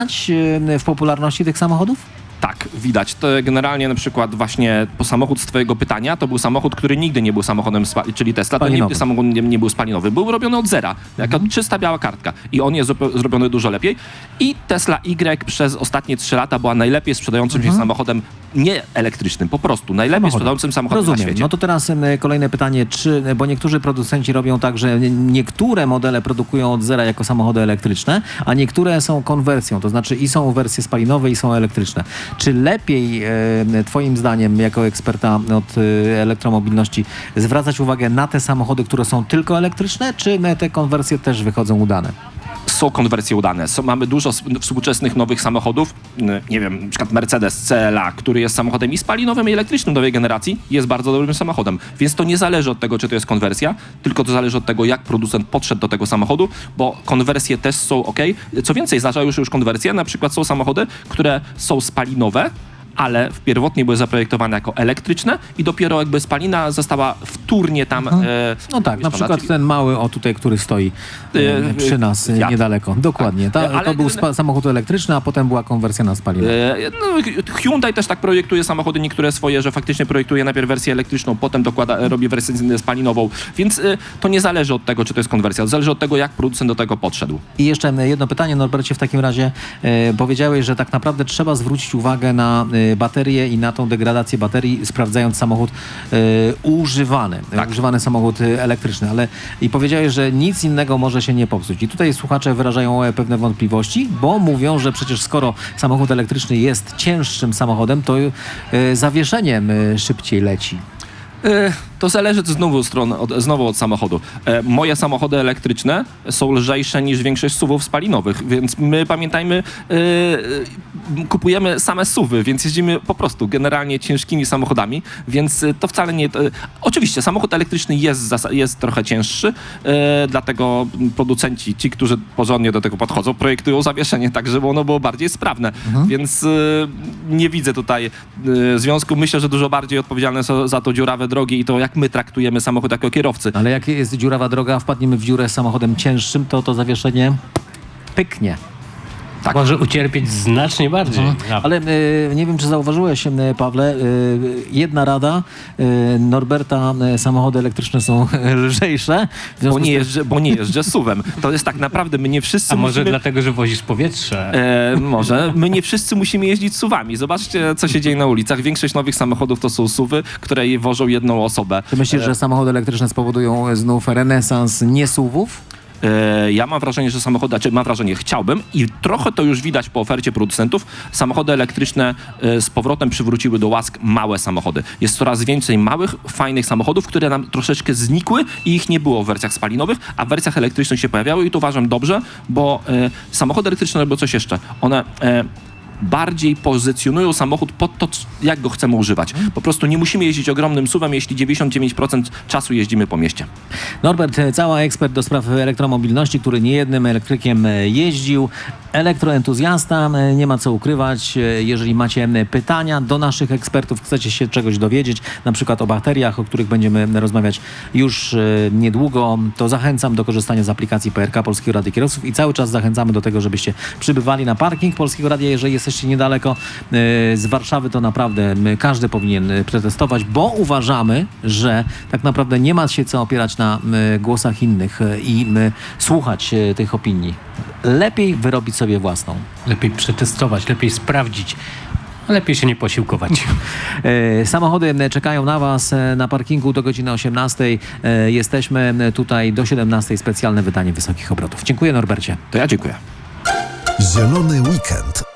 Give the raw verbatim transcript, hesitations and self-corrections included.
w popularności tych samochodów? Tak, widać. To generalnie na przykład właśnie po samochód z twojego pytania, to był samochód, który nigdy nie był samochodem, czyli Tesla, to nigdy samochód nie, nie był spalinowy. Był robiony od zera, jaka mhm. czysta biała kartka i on jest zrobiony dużo lepiej. I Tesla Y przez ostatnie trzy lata była najlepiej sprzedającym mhm. się samochodem nie elektrycznym, po prostu najlepiej samochodem. sprzedającym samochodem Rozumiem. na świecie. No to teraz kolejne pytanie, czy, bo niektórzy producenci robią tak, że niektóre modele produkują od zera jako samochody elektryczne, a niektóre są konwersją, to znaczy i są wersje spalinowe i są elektryczne. Czy lepiej, e, twoim zdaniem, jako eksperta od e, elektromobilności, zwracać uwagę na te samochody, które są tylko elektryczne, czy te konwersje też wychodzą udane? Są konwersje udane. Są, mamy dużo współczesnych nowych samochodów. Nie wiem, na przykład Mercedes C L A, który jest samochodem i spalinowym, i elektrycznym nowej generacji, jest bardzo dobrym samochodem. Więc to nie zależy od tego, czy to jest konwersja, tylko to zależy od tego, jak producent podszedł do tego samochodu, bo konwersje też są ok. Co więcej, zdarzają się już konwersje. Na przykład są samochody, które są spalinowe, ale pierwotnie były zaprojektowane jako elektryczne i dopiero jakby spalina została wtórnie tam... Mhm. E, no tak, na przykład czyli... ten mały, o tutaj, który stoi e, przy nas e, niedaleko. Dokładnie. Ta, ale... To był samochód elektryczny, a potem była konwersja na spalinę. E, no, Hyundai też tak projektuje samochody niektóre swoje, że faktycznie projektuje najpierw wersję elektryczną, potem dokłada, robi wersję spalinową, więc e, to nie zależy od tego, czy to jest konwersja, to zależy od tego, jak producent do tego podszedł. I jeszcze jedno pytanie, Norbercie, w takim razie e, powiedziałeś, że tak naprawdę trzeba zwrócić uwagę na e, baterie i na tą degradację baterii, sprawdzając samochód e, używany, tak. używany samochód elektryczny, ale i powiedziałeś, że nic innego może się nie popsuć. I tutaj słuchacze wyrażają pewne wątpliwości, bo mówią, że przecież skoro samochód elektryczny jest cięższym samochodem, to e, zawieszeniem e, szybciej leci. E, to zależy znowu, stron, od, znowu od samochodu. E, moje samochody elektryczne są lżejsze niż większość suwów spalinowych, więc my pamiętajmy, e, kupujemy same suwy, więc jeździmy po prostu generalnie ciężkimi samochodami, więc to wcale nie... To, oczywiście samochód elektryczny jest, jest trochę cięższy, e, dlatego producenci, ci, którzy porządnie do tego podchodzą, projektują zawieszenie tak, żeby ono było bardziej sprawne, mhm. więc e, nie widzę tutaj e, związku. Myślę, że dużo bardziej odpowiedzialne są za to dziurawe drogi i to, jak my traktujemy samochód jako kierowcy. Ale jak jest dziurawa droga, wpadniemy w dziurę samochodem cięższym, to to zawieszenie pyknie. Tak. Może ucierpieć znacznie bardziej. Mhm. Ale y, nie wiem, czy zauważyłeś, y, Pawle, y, jedna rada, y, Norberta, y, samochody elektryczne są lżejsze. Bo nie, jeżdżę, bo nie jeżdżę suwem. To jest tak naprawdę, my nie wszyscy A może musimy... dlatego, że wozisz powietrze? E, może. My nie wszyscy musimy jeździć suwami. Zobaczcie, co się dzieje na ulicach. Większość nowych samochodów to są suwy, które wożą jedną osobę. Ty myślisz, e... że samochody elektryczne spowodują znów renesans nie suwów? Ja mam wrażenie, że samochody, znaczy mam wrażenie, chciałbym i trochę to już widać po ofercie producentów, samochody elektryczne z powrotem przywróciły do łask małe samochody. Jest coraz więcej małych, fajnych samochodów, które nam troszeczkę znikły i ich nie było w wersjach spalinowych, a w wersjach elektrycznych się pojawiały i to uważam dobrze, bo e, samochody elektryczne robią coś jeszcze. One... E, bardziej pozycjonują samochód pod to, jak go chcemy używać. Po prostu nie musimy jeździć ogromnym suwem, jeśli dziewięćdziesiąt dziewięć procent czasu jeździmy po mieście. Norbert Cała, ekspert do spraw elektromobilności, który niejednym elektrykiem jeździł, elektroentuzjasta, nie ma co ukrywać. Jeżeli macie pytania do naszych ekspertów, chcecie się czegoś dowiedzieć, na przykład o bateriach, o których będziemy rozmawiać już niedługo, to zachęcam do korzystania z aplikacji P R K Polskiego Radia Kierowców i cały czas zachęcamy do tego, żebyście przybywali na parking Polskiego Radia. Jeżeli jesteście niedaleko z Warszawy, to naprawdę każdy powinien przetestować, bo uważamy, że tak naprawdę nie ma się co opierać na głosach innych i słuchać tych opinii. Lepiej wyrobić sobie własną. Lepiej przetestować, lepiej sprawdzić. Lepiej się nie posiłkować. Samochody czekają na Was na parkingu do godziny osiemnastej. Jesteśmy tutaj do siedemnastej. Specjalne wydanie wysokich obrotów. Dziękuję, Norbercie. To ja dziękuję. Zielony weekend.